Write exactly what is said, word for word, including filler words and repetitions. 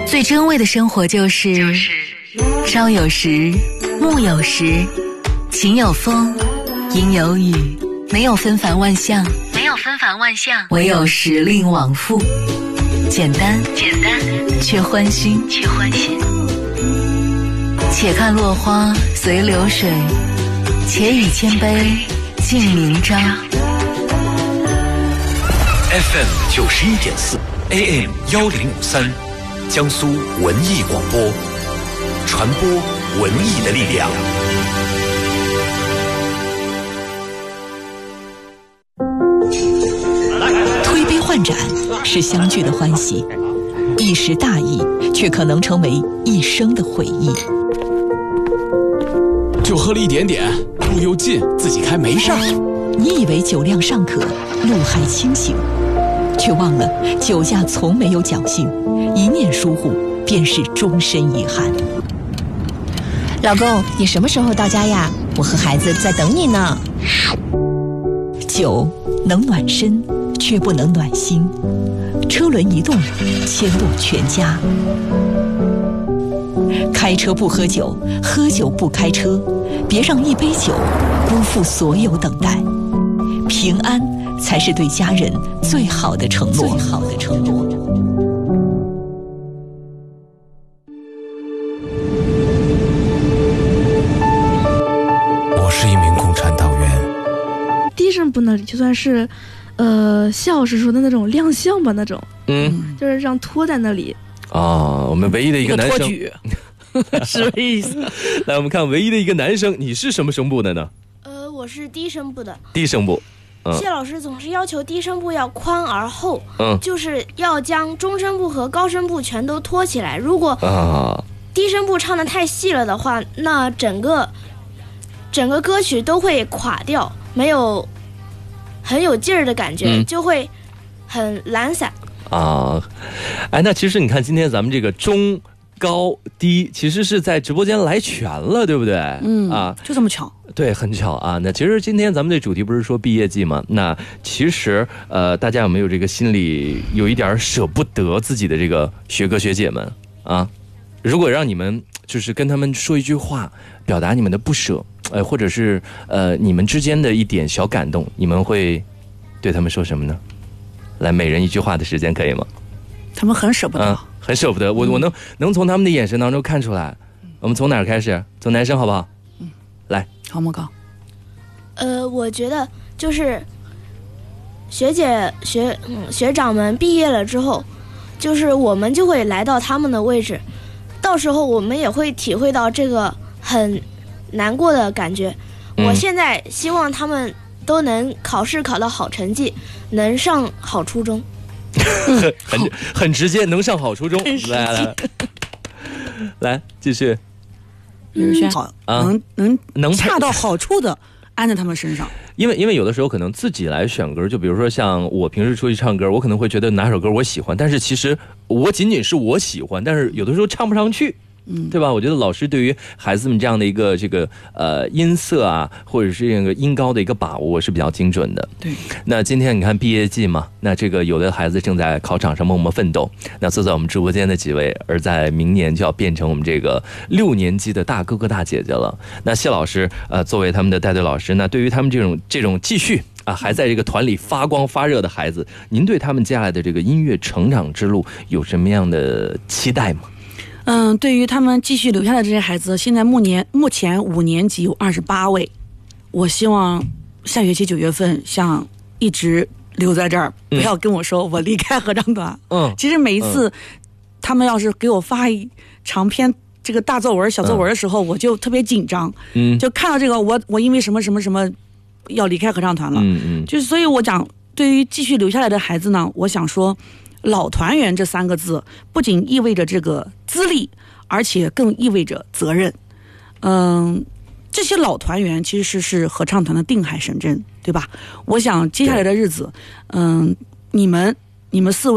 最珍贵的生活就是朝有时，暮有时，晴有风，阴有雨，没有纷繁万象，没有纷繁万象，唯有时令往复，简单，简单，却欢欣，却欢欣。且看落花随流水，且以千杯敬明朝。 F M 九十一点四 ，A M 幺零五三，江苏文艺广播，传播文艺的力量。 推杯换盏是相聚的欢喜，一时大意却可能成为一生的回忆。 就喝了一点点，路又近，自己开没事儿。 你以为酒量尚可，路还清醒，却忘了酒驾从没有侥幸，一念疏忽便是终身遗憾。 老公，你什么时候到家呀？我和孩子在等你呢。 酒能暖身，却不能暖心。车轮一动，牵动全家。开车不喝酒，喝酒不开车，别让一杯酒辜负所有等待。平安才是对家人最好的承诺。最好的承诺。 我是一名共产党员。 低声部呢，就算是，呃，谢老师说的那种亮相吧，那种， 嗯， 就是让拖在那里。 啊，我们唯一的一个男生。 托举是什么意思？ 来，我们看唯一的一个男生，你是什么声部的呢？ 呃，我是低声部的。 低声部。嗯、 谢老师总是要求低声部要宽而厚， 嗯， 就是要将中声部和高声部全都托起来。如果啊， 低声部唱得太细了的话，那整个整个歌曲都会垮掉，没有很有劲儿的感觉，嗯、就会很懒散。 啊，哎，那其实你看，今天咱们这个中高低，其实是在直播间来全了，对不对？ 嗯啊， 就这么巧。 对，很巧啊。那其实今天咱们的主题不是说毕业季吗？那其实呃，大家有没有这个心里有一点舍不得自己的这个学哥学姐们啊？如果让你们就是跟他们说一句话，表达你们的不舍，呃，或者是呃你们之间的一点小感动，你们会对他们说什么呢？来，每人一句话的时间可以吗？ 他们很舍不得， 嗯、很舍不得。我我能、嗯、能从他们的眼神当中看出来。我们从哪儿开始？从男生好不好？ 嗯， 来， 好莫高。 呃，我觉得就是学姐学、嗯、学长们毕业了之后，就是我们就会来到他们的位置，到时候我们也会体会到这个很难过的感觉。嗯、我现在希望他们都能考试考到好成绩，能上好初中。 很很直接，能上好初中。来来来，继续。 刘轩，好， 啊、 能能能恰到好处的安在他们身上。 因为因为有的时候可能自己来选歌，就比如说像我平时出去唱歌，我可能会觉得哪首歌我喜欢，但是其实我仅仅是我喜欢，但是有的时候唱不上去。嗯，对吧？我觉得老师对于孩子们这样的一个这个呃音色啊，或者是这个音高的一个把握是比较精准的。 对。 那今天你看毕业季嘛，那这个有的孩子正在考场上默默奋斗，那坐在我们直播间的几位，而在明年就要变成我们这个六年级的大哥哥大姐姐了。那谢老师呃作为他们的带队老师，那对于他们这种这种继续啊还在这个团里发光发热的孩子，您对他们接下来的这个音乐成长之路有什么样的期待吗？ 嗯，对于他们继续留下的这些孩子，现在目年目前五年级有二十八位，我希望下学期九月份像一直留在这儿，不要跟我说我离开合唱团。嗯，其实每一次、嗯、他们要是给我发一长篇这个大作文小作文的时候、嗯、我就特别紧张。嗯，就看到这个我我因为什么什么什么要离开合唱团了。嗯嗯，就是所以我讲对于继续留下来的孩子呢，我想说老团员这三个字不仅意味着这个资历，而且更意味着责任。嗯，这些老团员其实是合唱团的定海神针，对吧？我想接下来的日子，嗯，你们你们四位